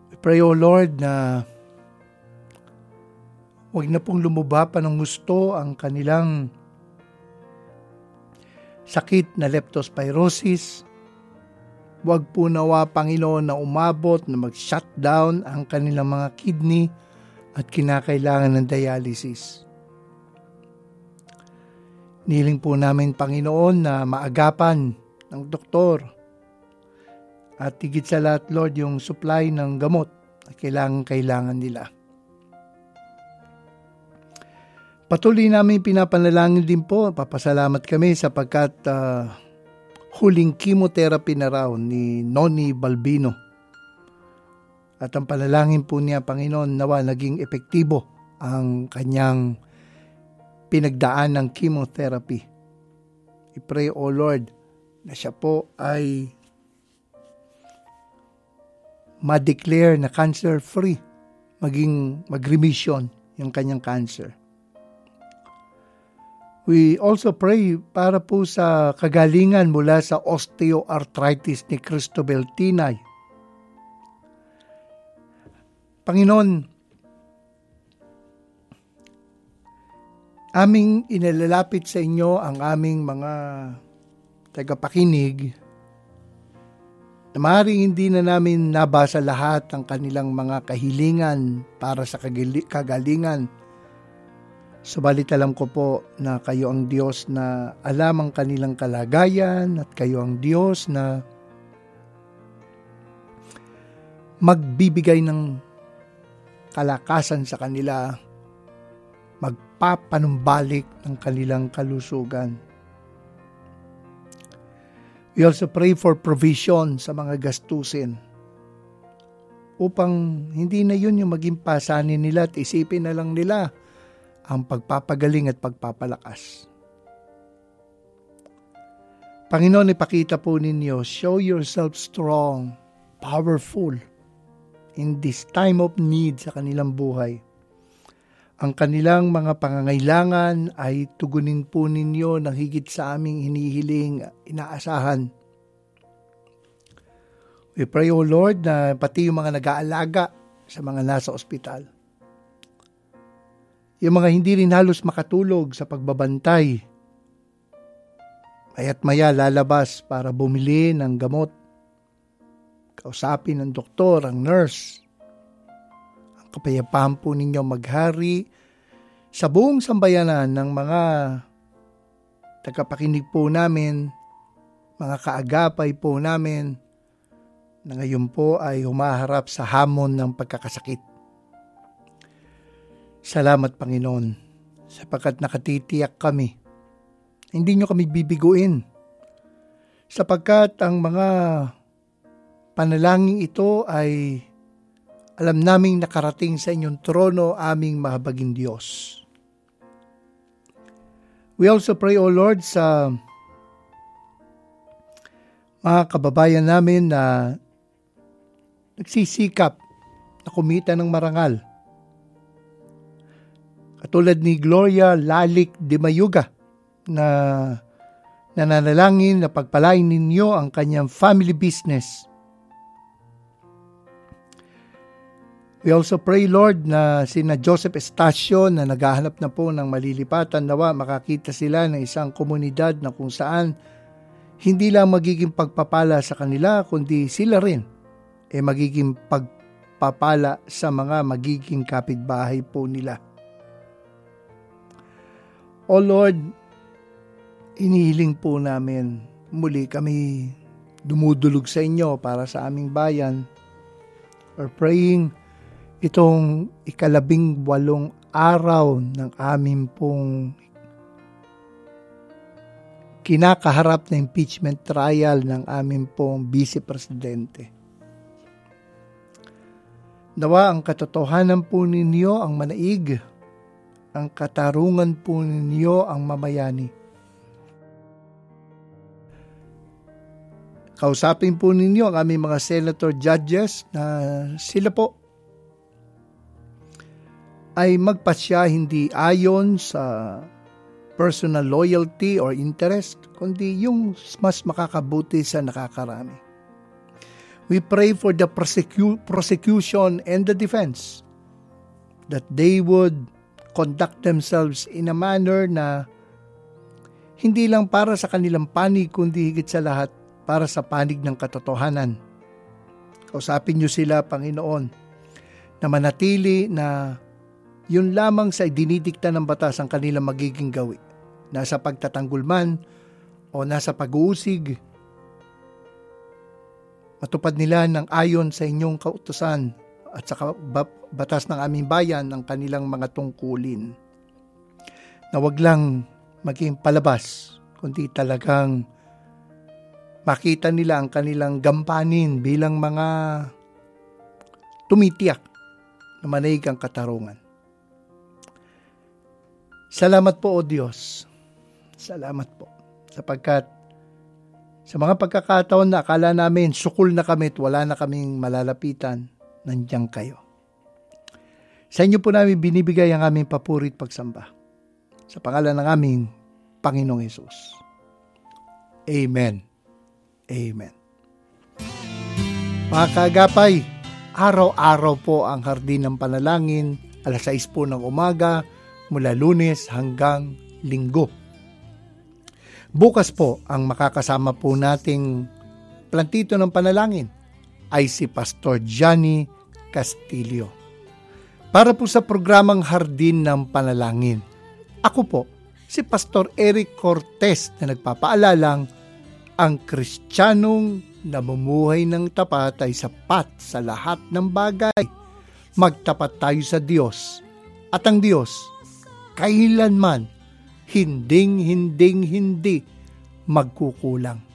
We pray, O Lord, na huwag na pong lumuba pa ng gusto ang kanilang sakit na leptospirosis. Huwag po nawa, Panginoon, na umabot na mag-shutdown ang kanilang mga kidney at kinakailangan ng dialysis. Niling po namin, Panginoon, na maagapan ng doktor at higit sa lahat, Lord, yung supply ng gamot na kailangan nila. Patuloy namin pinapanalangin din po, papasalamat kami sapagkat huling chemotherapy na raw ni Noni Balbino. At ang panalangin po niya, Panginoon, nawa naging epektibo ang kanyang pinagdaan ng chemotherapy. I pray, O Lord, na siya po ay ma-declare na cancer-free, mag-remission yung kanyang cancer. We also pray para po sa kagalingan mula sa osteoarthritis ni Cristobal Tinay. Panginoon, aming inilalapit sa inyo ang aming mga tagapakinig na maaaring hindi na namin nabasa lahat ang kanilang mga kahilingan para sa kagalingan. Subalit alam ko po na kayo ang Diyos na alam ang kanilang kalagayan at kayo ang Diyos na magbibigay ng kalakasan sa kanila, magpapanumbalik ng kanilang kalusugan. We also pray for provision sa mga gastusin upang hindi na yun yung maging pasanin nila at isipin na lang nila ang pagpapagaling at pagpapalakas. Panginoon, ipakita po ninyo, show yourself strong, powerful in this time of need sa kanilang buhay. Ang kanilang mga pangangailangan ay tugunin po ninyo ng higit sa aming hinihiling, inaasahan. We pray, O Lord, na pati yung mga nag-aalaga sa mga nasa ospital, yung mga hindi rin halos makatulog sa pagbabantay, maya't maya lalabas para bumili ng gamot, kausapin ng doktor, ang nurse. Ang kapayapaan po ninyo maghari sa buong sambayanan ng mga tagapakinig po namin, mga kaagapay po namin, na ngayon po ay humaharap sa hamon ng pagkakasakit. Salamat, Panginoon, sapagkat nakatitiyak kami. Hindi nyo kami bibiguin, sapagkat ang mga panalangin ito ay alam naming nakarating sa inyong trono, aming mahabaging Diyos. We also pray, O Lord, sa mga kababayan namin na nagsisikap na kumita ng marangal. Katulad ni Gloria Lalik de Mayuga na nananalangin na pagpalain ninyo ang kanyang family business. We also pray, Lord, na sina Joseph Estacio na naghahanap na po ng malilipatan, nawa makakita sila ng isang komunidad na kung saan hindi lang magiging pagpapala sa kanila, kundi sila rin magiging pagpapala sa mga magiging kapitbahay po nila. O Lord, inihiling po namin, muli kami dumudulog sa inyo para sa aming bayan. We're praying itong 18 araw ng aming pong kinakaharap na impeachment trial ng aming pong Vice Presidente. Nawa ang katotohanan po ninyo ang manaig, ang katarungan po ninyo ang mamayani. Kausapin po ninyo ang aming mga senator judges na sila po ay magpasya hindi ayon sa personal loyalty or interest, kundi yung mas makakabuti sa nakakarami. We pray for the prosecution and the defense, that they would conduct themselves in a manner na hindi lang para sa kanilang panig, kundi higit sa lahat para sa panig ng katotohanan. Kausapin niyo sila, Panginoon, na manatili na yun lamang sa idinidikta ng batas ang kanilang magiging gawi. Nasa pagtatanggol man o nasa pag-uusig, matupad nila ng ayon sa inyong kautusan at sa batas ng aming bayan ng kanilang mga tungkulin. Na wag lang maging palabas, kundi talagang makita nila ang kanilang gampanin bilang mga tumitiyak na manaig ang katarungan. Salamat po, O Diyos. Salamat po. Sapagkat sa mga pagkakataon na akala namin sukul na kami at wala na kaming malalapitan, nandiyan kayo. Sa inyo po namin binibigay ang aming papuri at pagsamba. Sa pangalan ng aming Panginoong Hesus. Amen. Amen. Mga kaagapay, araw-araw po ang Hardin ng Panalangin, 6:00 po ng umaga, mula Lunes hanggang Linggo. Bukas po ang makakasama po nating plantito ng panalangin ay si Pastor Johnny Castillo. Para po sa programang Hardin ng Panalangin, ako po si Pastor Eric Cortez na nagpapaalalang ang Kristiyanong namumuhay ng tapat ay sapat sa lahat ng bagay. Magtapat tayo sa Diyos at ang Diyos kailanman hindi magkukulang.